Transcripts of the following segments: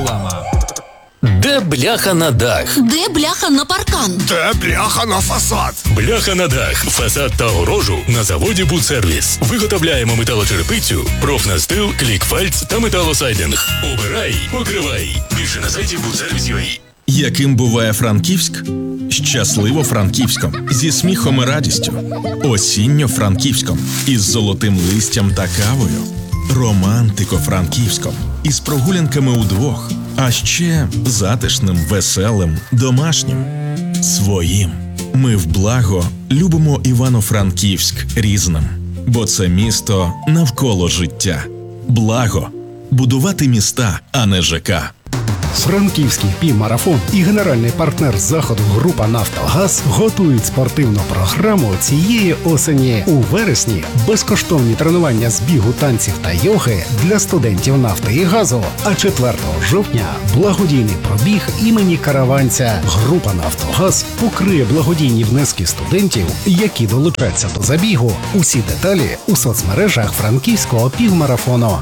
Реклама. Де бляха на дах? Де бляха на паркан? Де бляха на фасад? Бляха на дах, фасад та огорожу на заводі «Будсервіс». Виготовляємо металочерепицю, профнастил, клікфальц та металосайдинг. Обирай, покривай. Більше на сайті «Будсервіс.UA». Яким буває Франківськ? Щасливо Франківськом, зі сміхом і радістю. Осінньо Франківськом, із золотим листям та кавою. Романтико Франківськом, із прогулянками удвох. А ще затишним, веселим, домашнім. Своїм. Ми в благо любимо Івано-Франківськ різним. Бо це місто навколо життя. Благо. Будувати міста, а не ЖК. Франківський півмарафон і генеральний партнер заходу група «Нафтогаз» готують спортивну програму цієї осені. У вересні безкоштовні тренування з бігу, танців та йоги для студентів нафти і газу. А 4 жовтня благодійний пробіг імені Караванця. Група «Нафтогаз» покриє благодійні внески студентів, які долучаться до забігу. Усі деталі у соцмережах Франківського півмарафону.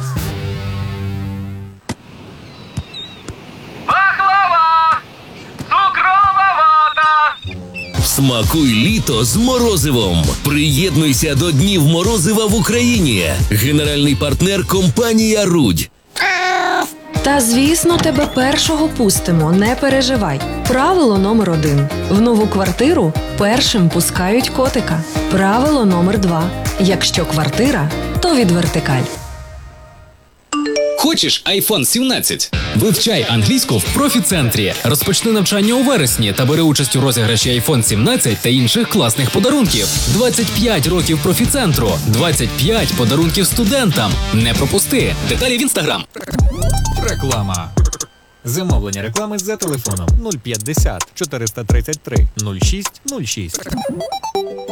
Смакуй літо з морозивом. Приєднуйся до Днів морозива в Україні. Генеральний партнер – компанія «Рудь». Та, звісно, тебе першого пустимо, не переживай. Правило номер 1. В нову квартиру першим пускають котика. Правило номер 2. Якщо квартира, то від Вертикаль. Хочеш iPhone 17? Вивчай англійську в профі-центрі. Розпочни навчання у вересні та бери участь у розіграші iPhone 17 та інших класних подарунків. 25 років профі-центру. 25 подарунків студентам. Не пропусти. Деталі в Instagram. Реклама. Замовлення реклами за телефоном 050 433 06 06.